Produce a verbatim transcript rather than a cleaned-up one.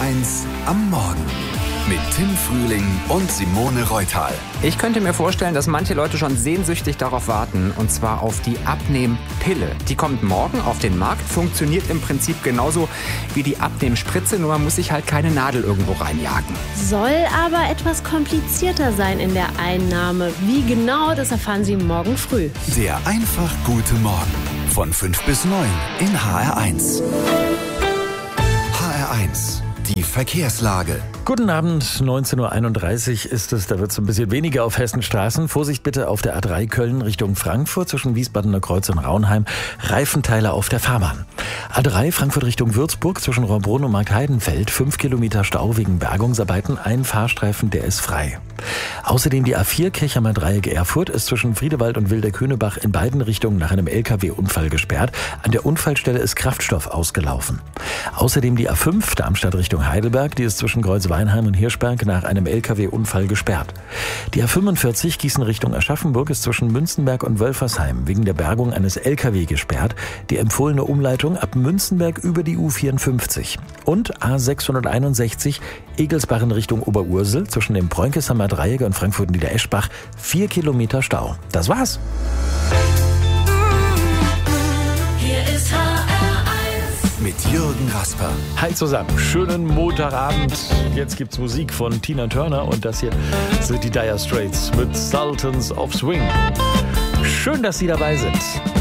eins am Morgen mit Tim Frühling und Simone Reutal. Ich könnte mir vorstellen, dass manche Leute schon sehnsüchtig darauf warten, und zwar auf die Abnehmpille. Die kommt morgen auf den Markt, funktioniert im Prinzip genauso wie die Abnehmspritze, nur man muss sich halt keine Nadel irgendwo reinjagen. Soll aber etwas komplizierter sein in der Einnahme. Wie genau, das erfahren Sie morgen früh. Der einfach gute Morgen von fünf bis neun in H R eins. H R eins, die Verkehrslage. Guten Abend, neunzehn Uhr einunddreißig ist es, da wird es ein bisschen weniger auf Hessenstraßen. Vorsicht bitte auf der A drei Köln Richtung Frankfurt zwischen Wiesbadener Kreuz und Raunheim. Reifenteile auf der Fahrbahn. A drei Frankfurt Richtung Würzburg zwischen Rohrbrunn und Markheidenfeld. fünf Kilometer Stau wegen Bergungsarbeiten. Ein Fahrstreifen, der ist frei. Außerdem die A vier Kirchheimer Dreieck Erfurt ist zwischen Friedewald und Wilderkönebach in beiden Richtungen nach einem L K W-Unfall gesperrt. An der Unfallstelle ist Kraftstoff ausgelaufen. Außerdem die A fünf Darmstadt Richtung Heidelberg, die ist zwischen Kreuzweinheim und Hirschberg nach einem L K W-Unfall gesperrt. Die A fünfundvierzig Gießen Richtung Aschaffenburg ist zwischen Münzenberg und Wölfersheim wegen der Bergung eines L K W gesperrt. Die empfohlene Umleitung ab Münzenberg über die U vierundfünfzig. Und A sechshunderteinundsechzig Egelsbach in Richtung Oberursel zwischen dem Preunkesheimer Dreieck und Frankfurt Niedereschbach. Vier Kilometer Stau. Das war's. Hier ist H R eins Mit Jürgen Rasper. Hi zusammen, schönen Montagabend. Jetzt gibt's Musik von Tina Turner und das hier sind die Dire Straits mit Sultans of Swing. Schön, dass Sie dabei sind.